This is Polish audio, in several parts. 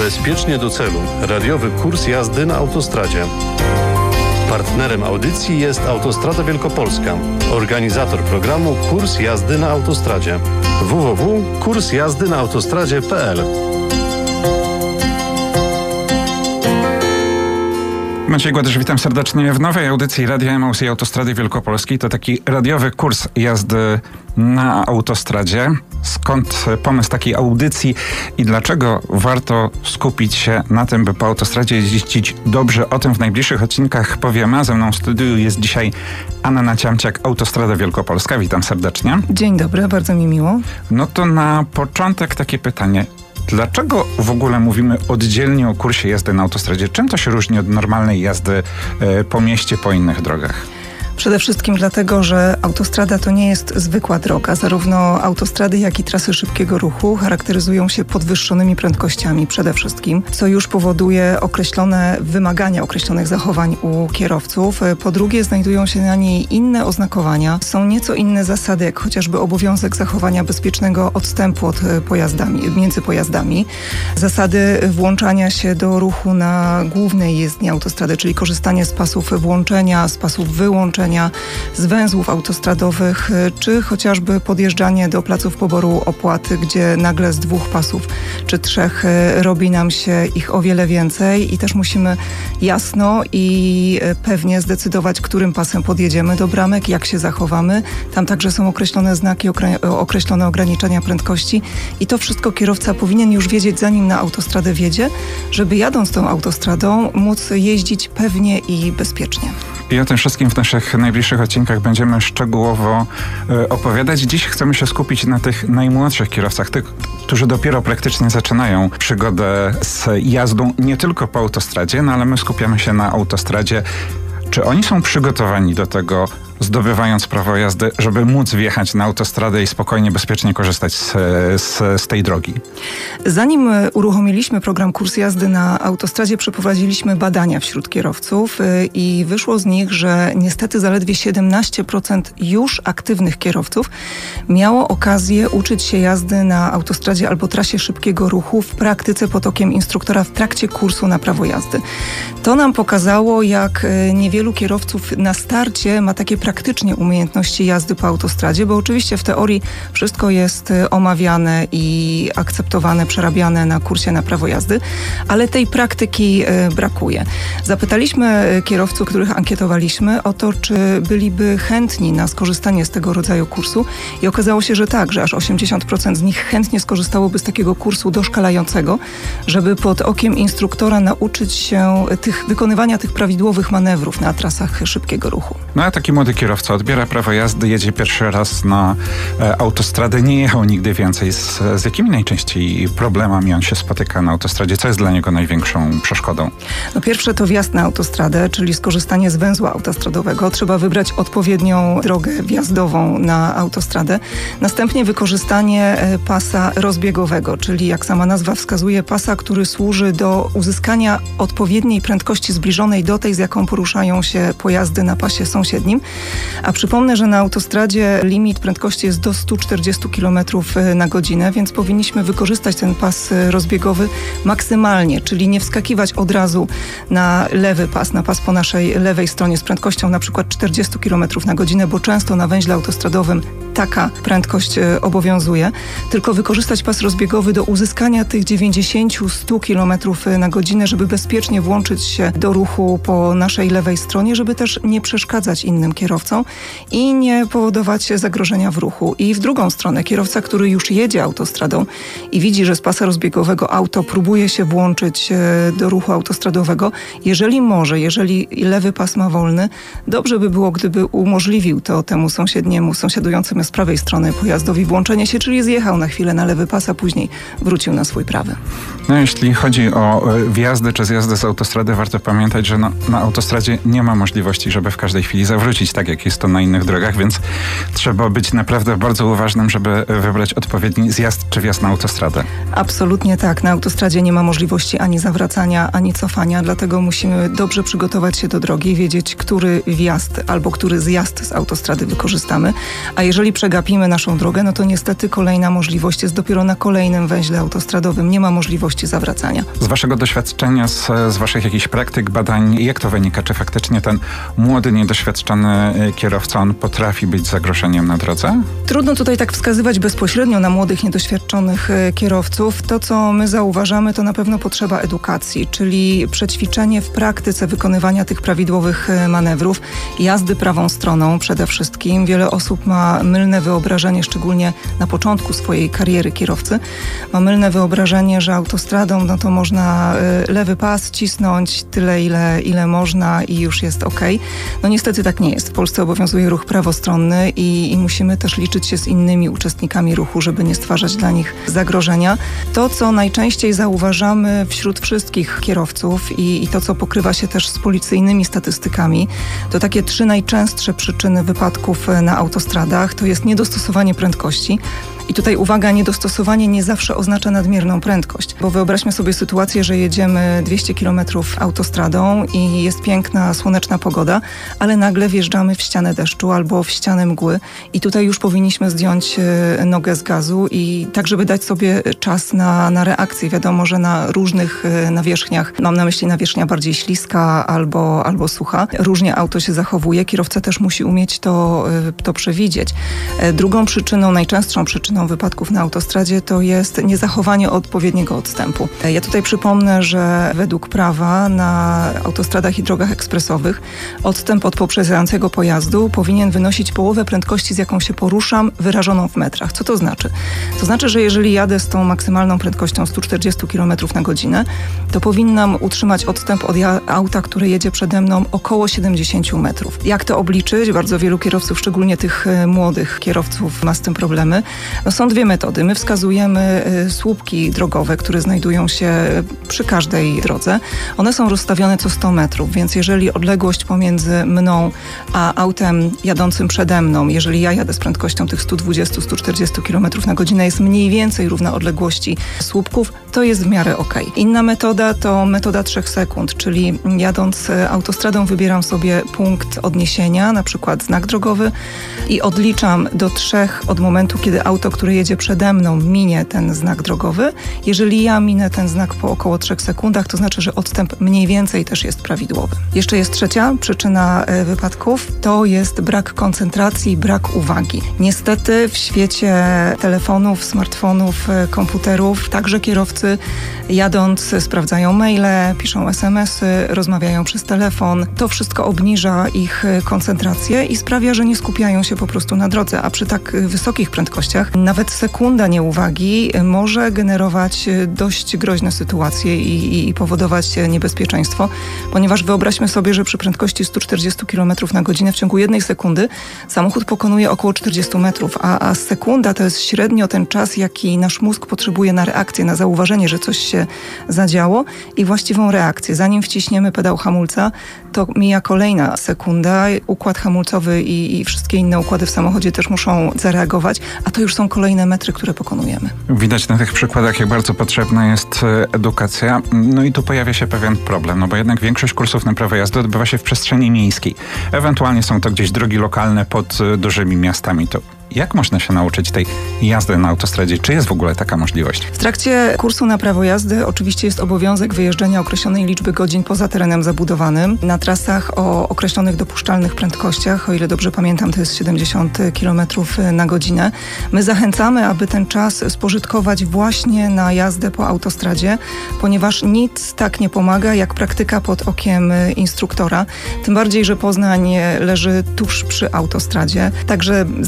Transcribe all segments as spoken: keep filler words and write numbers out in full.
Bezpiecznie do celu. Radiowy kurs jazdy na autostradzie. Partnerem audycji jest Autostrada Wielkopolska. Organizator programu Kurs jazdy na autostradzie. w w w kropka kurs jazdy na autostradzie kropka p l. Maciej Gładysz, witam serdecznie w nowej audycji Radia M O S i Autostrady Wielkopolskiej. To taki radiowy kurs jazdy na autostradzie. Skąd pomysł takiej audycji i dlaczego warto skupić się na tym, by po autostradzie jeździć dobrze? O tym w najbliższych odcinkach powiemy. A ze mną w studiu jest dzisiaj Anna Ciamciak, Autostrada Wielkopolska. Witam serdecznie. Dzień dobry, bardzo mi miło. No to na początek takie pytanie. Dlaczego w ogóle mówimy oddzielnie o kursie jazdy na autostradzie? Czym to się różni od normalnej jazdy po mieście, po innych drogach? Przede wszystkim dlatego, że autostrada to nie jest zwykła droga. Zarówno autostrady, jak i trasy szybkiego ruchu charakteryzują się podwyższonymi prędkościami przede wszystkim, co już powoduje określone wymagania określonych zachowań u kierowców. Po drugie, znajdują się na niej inne oznakowania. Są nieco inne zasady, jak chociażby obowiązek zachowania bezpiecznego odstępu od pojazdami, między pojazdami. Zasady włączania się do ruchu na głównej jezdni autostrady, czyli korzystanie z pasów włączenia, z pasów wyłączenia, z węzłów autostradowych, czy chociażby podjeżdżanie do placów poboru opłaty, gdzie nagle z dwóch pasów czy trzech robi nam się ich o wiele więcej i też musimy jasno i pewnie zdecydować, którym pasem podjedziemy do bramek, jak się zachowamy. Tam także są określone znaki, określone ograniczenia prędkości i to wszystko kierowca powinien już wiedzieć, zanim na autostradę wjedzie, żeby jadąc tą autostradą móc jeździć pewnie i bezpiecznie. I o tym wszystkim w naszych najbliższych odcinkach będziemy szczegółowo y, opowiadać. Dziś chcemy się skupić na tych najmłodszych kierowcach, tych, którzy dopiero praktycznie zaczynają przygodę z jazdą nie tylko po autostradzie, no ale my skupiamy się na autostradzie. Czy oni są przygotowani do tego, zdobywając prawo jazdy, żeby móc wjechać na autostradę i spokojnie, bezpiecznie korzystać z, z, z tej drogi? Zanim uruchomiliśmy program Kurs jazdy na autostradzie, przeprowadziliśmy badania wśród kierowców i wyszło z nich, że niestety zaledwie siedemnaście procent już aktywnych kierowców miało okazję uczyć się jazdy na autostradzie albo trasie szybkiego ruchu w praktyce pod okiem instruktora w trakcie kursu na prawo jazdy. To nam pokazało, jak niewielu kierowców na starcie ma takie praktycznie umiejętności jazdy po autostradzie, bo oczywiście w teorii wszystko jest omawiane i akceptowane, przerabiane na kursie na prawo jazdy, ale tej praktyki brakuje. Zapytaliśmy kierowców, których ankietowaliśmy, o to, czy byliby chętni na skorzystanie z tego rodzaju kursu i okazało się, że tak, że aż osiemdziesiąt procent z nich chętnie skorzystałoby z takiego kursu doszkalającego, żeby pod okiem instruktora nauczyć się tych, wykonywania tych prawidłowych manewrów na trasach szybkiego ruchu. No a taki młody kierowca odbiera prawo jazdy, jedzie pierwszy raz na e, autostradę, nie jechał nigdy więcej. Z, z jakimi najczęściej problemami on się spotyka na autostradzie? Co jest dla niego największą przeszkodą? No pierwsze to wjazd na autostradę, czyli skorzystanie z węzła autostradowego. Trzeba wybrać odpowiednią drogę wjazdową na autostradę. Następnie wykorzystanie pasa rozbiegowego, czyli jak sama nazwa wskazuje, pasa, który służy do uzyskania odpowiedniej prędkości zbliżonej do tej, z jaką poruszają się pojazdy na pasie sąsiednim. A przypomnę, że na autostradzie limit prędkości jest do stu czterdziestu kilometrów na godzinę, więc powinniśmy wykorzystać ten pas rozbiegowy maksymalnie, czyli nie wskakiwać od razu na lewy pas, na pas po naszej lewej stronie z prędkością na przykład czterdziestu kilometrów na godzinę, bo często na węźle autostradowym taka prędkość obowiązuje, tylko wykorzystać pas rozbiegowy do uzyskania tych dziewięćdziesięciu do stu kilometrów na godzinę, żeby bezpiecznie włączyć się do ruchu po naszej lewej stronie, żeby też nie przeszkadzać innym kierowcom i nie powodować zagrożenia w ruchu. I w drugą stronę kierowca, który już jedzie autostradą i widzi, że z pasa rozbiegowego auto próbuje się włączyć do ruchu autostradowego, jeżeli może, jeżeli lewy pas ma wolny, dobrze by było, gdyby umożliwił to temu sąsiedniemu, sąsiadującemu z prawej strony pojazdowi włączenie się, czyli zjechał na chwilę na lewy pas, a później wrócił na swój prawy. No jeśli chodzi o wjazdy czy zjazdy z autostrady, warto pamiętać, że no, na autostradzie nie ma możliwości, żeby w każdej chwili zawrócić. Tak tak jak jest to na innych drogach, więc trzeba być naprawdę bardzo uważnym, żeby wybrać odpowiedni zjazd czy wjazd na autostradę. Absolutnie tak. Na autostradzie nie ma możliwości ani zawracania, ani cofania, dlatego musimy dobrze przygotować się do drogi, wiedzieć, który wjazd albo który zjazd z autostrady wykorzystamy, a jeżeli przegapimy naszą drogę, no to niestety kolejna możliwość jest dopiero na kolejnym węźle autostradowym. Nie ma możliwości zawracania. Z waszego doświadczenia, z, z waszych jakichś praktyk, badań, jak to wynika? Czy faktycznie ten młody, niedoświadczony kierowca, on potrafi być zagrożeniem na drodze? Trudno tutaj tak wskazywać bezpośrednio na młodych, niedoświadczonych kierowców. To, co my zauważamy, to na pewno potrzeba edukacji, czyli przećwiczenie w praktyce wykonywania tych prawidłowych manewrów, jazdy prawą stroną przede wszystkim. Wiele osób ma mylne wyobrażenie, szczególnie na początku swojej kariery kierowcy, ma mylne wyobrażenie, że autostradą no to można lewy pas cisnąć tyle, ile, ile można i już jest okej. No niestety tak nie jest. W Polsce obowiązuje ruch prawostronny i, i musimy też liczyć się z innymi uczestnikami ruchu, żeby nie stwarzać dla nich zagrożenia. To, co najczęściej zauważamy wśród wszystkich kierowców i, i to, co pokrywa się też z policyjnymi statystykami, to takie trzy najczęstsze przyczyny wypadków na autostradach. To jest niedostosowanie prędkości. I tutaj uwaga, niedostosowanie nie zawsze oznacza nadmierną prędkość, bo wyobraźmy sobie sytuację, że jedziemy dwieście kilometrów autostradą i jest piękna, słoneczna pogoda, ale nagle wjeżdżamy w ścianę deszczu albo w ścianę mgły i tutaj już powinniśmy zdjąć nogę z gazu i tak, żeby dać sobie czas na, na reakcję. Wiadomo, że na różnych nawierzchniach, mam na myśli nawierzchnia bardziej śliska albo, albo sucha, różnie auto się zachowuje. Kierowca też musi umieć to, to przewidzieć. Drugą przyczyną, najczęstszą przyczyną wypadków na autostradzie to jest niezachowanie odpowiedniego odstępu. Ja tutaj przypomnę, że według prawa na autostradach i drogach ekspresowych odstęp od poprzedzającego pojazdu powinien wynosić połowę prędkości, z jaką się poruszam, wyrażoną w metrach. Co to znaczy? To znaczy, że jeżeli jadę z tą maksymalną prędkością sto czterdzieści kilometrów na godzinę, to powinnam utrzymać odstęp od auta, które jedzie przede mną, około siedemdziesiąt metrów. Jak to obliczyć? Bardzo wielu kierowców, szczególnie tych młodych kierowców, ma z tym problemy. No są dwie metody. My wskazujemy słupki drogowe, które znajdują się przy każdej drodze. One są rozstawione co sto metrów, więc jeżeli odległość pomiędzy mną a autem jadącym przede mną, jeżeli ja jadę z prędkością tych sto dwadzieścia do stu czterdziestu kilometrów na godzinę, jest mniej więcej równa odległości słupków, to jest w miarę okej. Inna metoda to metoda trzech sekund, czyli jadąc autostradą wybieram sobie punkt odniesienia, na przykład znak drogowy i odliczam do trzech od momentu, kiedy auto, które jedzie przede mną, minie ten znak drogowy. Jeżeli ja minę ten znak po około trzech sekundach, to znaczy, że odstęp mniej więcej też jest prawidłowy. Jeszcze jest trzecia przyczyna wypadków, to jest brak koncentracji, brak uwagi. Niestety w świecie telefonów, smartfonów, komputerów, także kierowcy jadąc sprawdzają maile, piszą es em esy, rozmawiają przez telefon. To wszystko obniża ich koncentrację i sprawia, że nie skupiają się po prostu na drodze, a przy tak wysokich prędkościach nawet sekunda nieuwagi może generować dość groźne sytuacje i, i powodować niebezpieczeństwo, ponieważ wyobraźmy sobie, że przy prędkości sto czterdzieści kilometrów na godzinę w ciągu jednej sekundy samochód pokonuje około czterdzieści metrów, a, a sekunda to jest średnio ten czas, jaki nasz mózg potrzebuje na reakcję, na zauważenie, że coś się zadziało i właściwą reakcję. Zanim wciśniemy pedał hamulca, to mija kolejna sekunda, układ hamulcowy i, i wszystkie inne układy w samochodzie też muszą zareagować, a to już są kolejne metry, które pokonujemy. Widać na tych przykładach, jak bardzo potrzebna jest edukacja. No i tu pojawia się pewien problem, no bo jednak większość kursów na prawo jazdy odbywa się w przestrzeni miejskiej. Ewentualnie są to gdzieś drogi lokalne pod dużymi miastami. To jak można się nauczyć tej jazdy na autostradzie? Czy jest w ogóle taka możliwość? W trakcie kursu na prawo jazdy oczywiście jest obowiązek wyjeżdżenia określonej liczby godzin poza terenem zabudowanym na trasach o określonych dopuszczalnych prędkościach. O ile dobrze pamiętam, to jest siedemdziesiąt kilometrów na godzinę. My zachęcamy, aby ten czas spożytkować właśnie na jazdę po autostradzie, ponieważ nic tak nie pomaga jak praktyka pod okiem instruktora. Tym bardziej, że Poznań leży tuż przy autostradzie. Także zachęcamy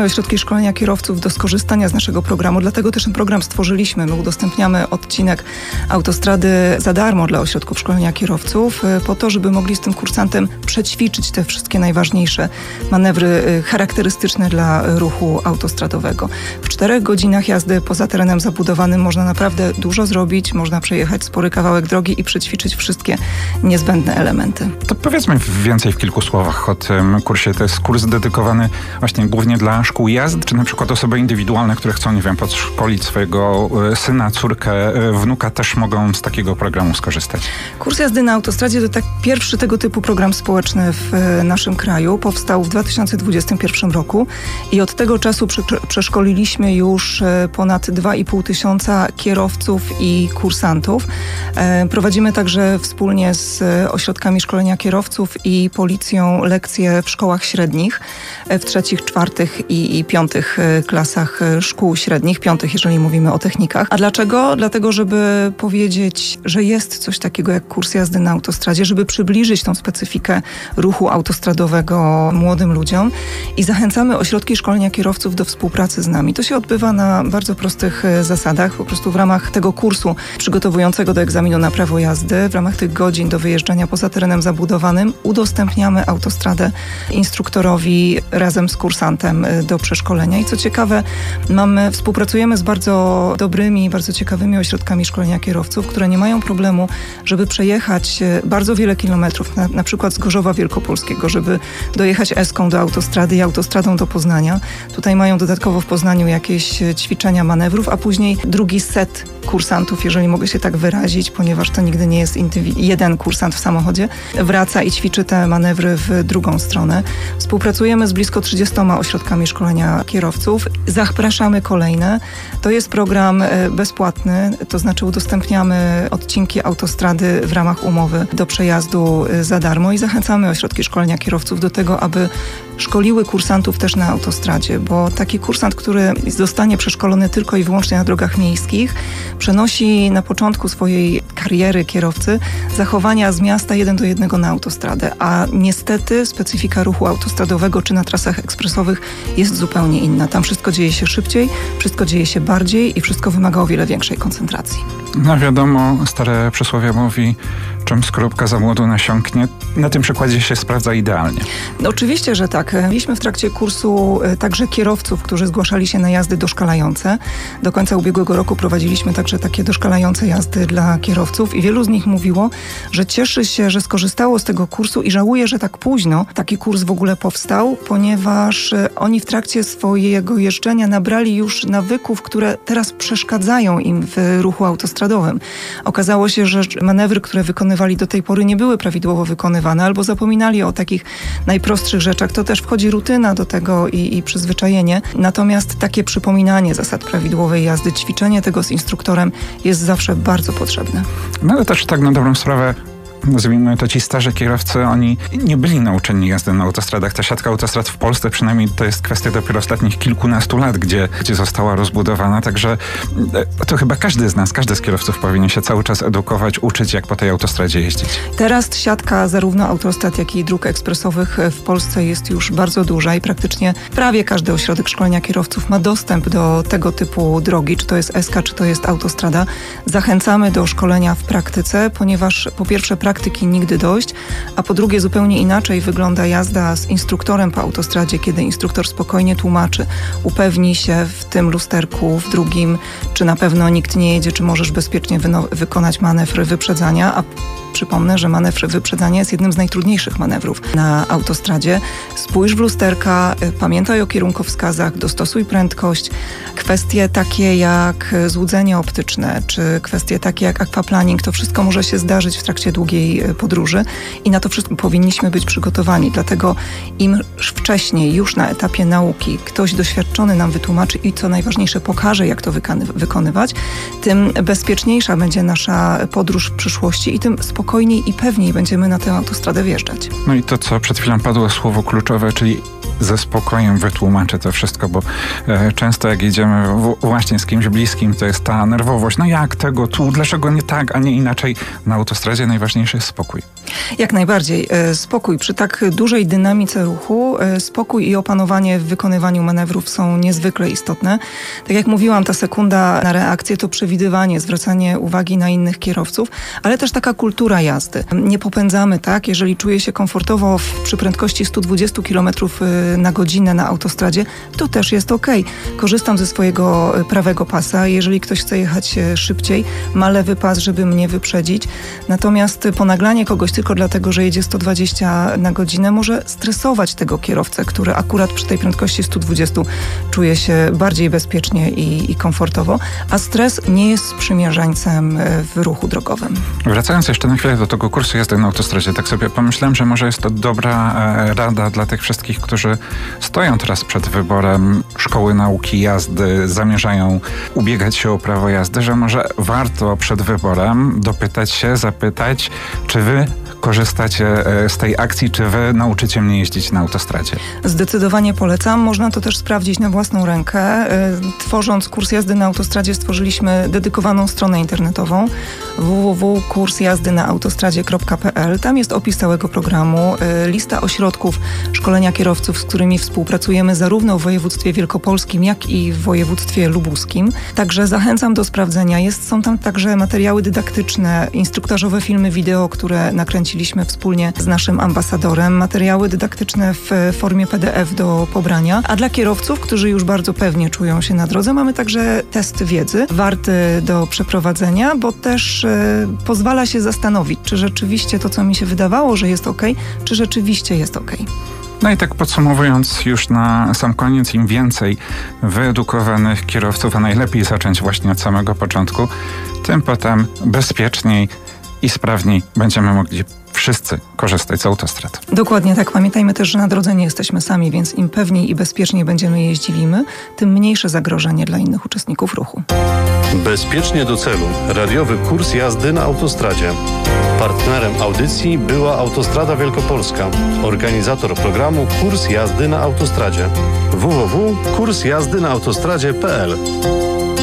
Zachęcamy ośrodki szkolenia kierowców do skorzystania z naszego programu, dlatego też ten program stworzyliśmy. My udostępniamy odcinek autostrady za darmo dla ośrodków szkolenia kierowców, po to, żeby mogli z tym kursantem przećwiczyć te wszystkie najważniejsze manewry charakterystyczne dla ruchu autostradowego. W czterech godzinach jazdy poza terenem zabudowanym można naprawdę dużo zrobić, można przejechać spory kawałek drogi i przećwiczyć wszystkie niezbędne elementy. To powiedzmy więcej w kilku słowach o tym kursie. To jest kurs dedykowany właśnie głównie dla szkół jazd, czy na przykład osoby indywidualne, które chcą, nie wiem, podszkolić swojego syna, córkę, wnuka, też mogą z takiego programu skorzystać? Kurs jazdy na autostradzie to tak pierwszy tego typu program społeczny w naszym kraju. Powstał w dwa tysiące dwudziestym pierwszym roku i od tego czasu prze- przeszkoliliśmy już ponad dwa i pół tysiąca kierowców i kursantów. Prowadzimy także wspólnie z ośrodkami szkolenia kierowców i policją lekcje w szkołach średnich, w trzecich, czwartych i, i piątych klasach szkół średnich, piątych, jeżeli mówimy o technikach. A dlaczego? Dlatego, żeby powiedzieć, że jest coś takiego jak kurs jazdy na autostradzie, żeby przybliżyć tą specyfikę ruchu autostradowego młodym ludziom i zachęcamy ośrodki szkolenia kierowców do współpracy z nami. To się odbywa na bardzo prostych zasadach, po prostu w ramach tego kursu przygotowującego do egzaminu na prawo jazdy, w ramach tych godzin do wyjeżdżania poza terenem zabudowanym udostępniamy autostradę instruktorowi razem z kursantem do przeszkolenia. I co ciekawe, mamy, współpracujemy z bardzo dobrymi, bardzo ciekawymi ośrodkami szkolenia kierowców, które nie mają problemu, żeby przejechać bardzo wiele kilometrów, na, na przykład z Gorzowa Wielkopolskiego, żeby dojechać eską do autostrady i autostradą do Poznania. Tutaj mają dodatkowo w Poznaniu jakieś ćwiczenia manewrów, a później drugi set kursantów, jeżeli mogę się tak wyrazić, ponieważ to nigdy nie jest indywi- jeden kursant w samochodzie, wraca i ćwiczy te manewry w drugą stronę. Współpracujemy z blisko trzydziestoma ośrodkami szkolenia kierowców. Zapraszamy kolejne. To jest program bezpłatny, to znaczy udostępniamy odcinki autostrady w ramach umowy do przejazdu za darmo i zachęcamy ośrodki szkolenia kierowców do tego, aby szkoliły kursantów też na autostradzie, bo taki kursant, który zostanie przeszkolony tylko i wyłącznie na drogach miejskich, przenosi na początku swojej kariery kierowcy zachowania z miasta jeden do jednego na autostradę, a niestety specyfika ruchu autostradowego czy na trasach ekspresowych jest zupełnie inna. Tam wszystko dzieje się szybciej, wszystko dzieje się bardziej i wszystko wymaga o wiele większej koncentracji. No wiadomo, stare przysłowie mówi, czym skorupka za młodu nasiąknie. Na tym przykładzie się sprawdza idealnie. No, oczywiście, że tak. Mieliśmy w trakcie kursu także kierowców, którzy zgłaszali się na jazdy doszkalające. Do końca ubiegłego roku prowadziliśmy także takie doszkalające jazdy dla kierowców i wielu z nich mówiło, że cieszy się, że skorzystało z tego kursu i żałuje, że tak późno taki kurs w ogóle powstał, ponieważ oni w trakcie swojego jeżdżenia nabrali już nawyków, które teraz przeszkadzają im w ruchu autostradowym. Okazało się, że manewry, które wykonywali do tej pory, nie były prawidłowo wykonywane albo zapominali o takich najprostszych rzeczach. To też wchodzi rutyna do tego i, i przyzwyczajenie. Natomiast takie przypominanie zasad prawidłowej jazdy, ćwiczenie tego z instruktorem jest zawsze bardzo potrzebne. No ale też tak na dobrą sprawę, nazwijmy to, ci starzy kierowcy, oni nie byli nauczeni jazdy na autostradach. Ta siatka autostrad w Polsce przynajmniej to jest kwestia dopiero ostatnich kilkunastu lat, gdzie, gdzie została rozbudowana. Także to chyba każdy z nas, każdy z kierowców powinien się cały czas edukować, uczyć, jak po tej autostradzie jeździć. Teraz siatka zarówno autostrad, jak i dróg ekspresowych w Polsce jest już bardzo duża i praktycznie prawie każdy ośrodek szkolenia kierowców ma dostęp do tego typu drogi, czy to jest eska, czy to jest autostrada. Zachęcamy do szkolenia w praktyce, ponieważ po pierwsze praktyka praktyki nigdy dość, a po drugie zupełnie inaczej wygląda jazda z instruktorem po autostradzie, kiedy instruktor spokojnie tłumaczy, upewni się w tym lusterku, w drugim, czy na pewno nikt nie jedzie, czy możesz bezpiecznie wyno- wykonać manewr wyprzedzania, a przypomnę, że manewr wyprzedzania jest jednym z najtrudniejszych manewrów na autostradzie. Spójrz w lusterka, pamiętaj o kierunkowskazach, dostosuj prędkość. Kwestie takie jak złudzenie optyczne, czy kwestie takie jak aquaplaning, to wszystko może się zdarzyć w trakcie długiej podróży i na to wszystko powinniśmy być przygotowani. Dlatego im wcześniej, już na etapie nauki, ktoś doświadczony nam wytłumaczy i co najważniejsze pokaże, jak to wykony- wykonywać, tym bezpieczniejsza będzie nasza podróż w przyszłości i tym spokojniej i pewniej będziemy na tę autostradę wjeżdżać. No i to, co przed chwilą padło słowo kluczowe, czyli ze spokojem wytłumaczy to wszystko, bo e, często jak jedziemy w, właśnie z kimś bliskim, to jest ta nerwowość. No jak tego tu? Dlaczego nie tak, a nie inaczej? Na autostradzie najważniejszy jest spokój. Jak najbardziej. E, Spokój. Przy tak dużej dynamice ruchu e, spokój i opanowanie w wykonywaniu manewrów są niezwykle istotne. Tak jak mówiłam, ta sekunda na reakcję to przewidywanie, zwracanie uwagi na innych kierowców, ale też taka kultura jazdy. Nie popędzamy, tak? Jeżeli czuję się komfortowo w, przy prędkości sto dwadzieścia kilometrów na godzinę na autostradzie, to też jest okej. Korzystam ze swojego prawego pasa. Jeżeli ktoś chce jechać szybciej, ma lewy pas, żeby mnie wyprzedzić. Natomiast ponaglanie kogoś tylko dlatego, że jedzie sto dwadzieścia na godzinę, może stresować tego kierowcę, który akurat przy tej prędkości sto dwadzieścia czuje się bardziej bezpiecznie i, i komfortowo, a stres nie jest sprzymierzeńcem w ruchu drogowym. Wracając jeszcze na chwilę do tego kursu jazdy na autostradzie, tak sobie pomyślałem, że może jest to dobra e, rada dla tych wszystkich, którzy stoją teraz przed wyborem szkoły nauki jazdy, zamierzają ubiegać się o prawo jazdy, że może warto przed wyborem dopytać się, zapytać, czy wy korzystacie z tej akcji, czy wy nauczycie mnie jeździć na autostradzie? Zdecydowanie polecam. Można to też sprawdzić na własną rękę. Tworząc kurs jazdy na autostradzie stworzyliśmy dedykowaną stronę internetową w w w kropka kurs jazdy na autostradzie kropka p l. Tam jest opis całego programu, lista ośrodków szkolenia kierowców, z którymi współpracujemy zarówno w województwie wielkopolskim, jak i w województwie lubuskim. Także zachęcam do sprawdzenia. Jest, są tam także materiały dydaktyczne, instruktażowe filmy wideo, które nakręciliśmy wspólnie z naszym ambasadorem, materiały dydaktyczne w formie P D F do pobrania. A dla kierowców, którzy już bardzo pewnie czują się na drodze, mamy także test wiedzy, warty do przeprowadzenia, bo też e, pozwala się zastanowić, czy rzeczywiście to, co mi się wydawało, że jest okej, czy rzeczywiście jest okej. No i tak podsumowując już na sam koniec, im więcej wyedukowanych kierowców, a najlepiej zacząć właśnie od samego początku, tym potem bezpieczniej i sprawniej będziemy mogli wszyscy korzystać z autostrad. Dokładnie tak. Pamiętajmy też, że na drodze nie jesteśmy sami, więc im pewniej i bezpieczniej będziemy jeździli my, tym mniejsze zagrożenie dla innych uczestników ruchu. Bezpiecznie do celu. Radiowy kurs jazdy na autostradzie. Partnerem audycji była Autostrada Wielkopolska. Organizator programu Kurs jazdy na autostradzie. w w w kropka kurs jazdy na autostradzie kropka p l